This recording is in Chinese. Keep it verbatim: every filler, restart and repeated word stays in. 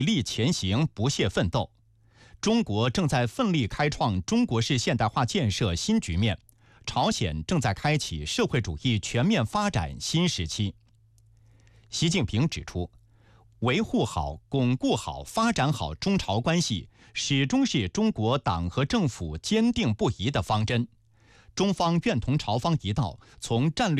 力前行，不懈奋斗。中国正在奋力开创中国式现代化建设新局面，朝鲜正在开启社会主义全面发展新时期。习近平指出，维护好、巩固好、发展好中朝关系，始终是中国党和政府坚定不移的方针。中方愿同朝方一道，从战略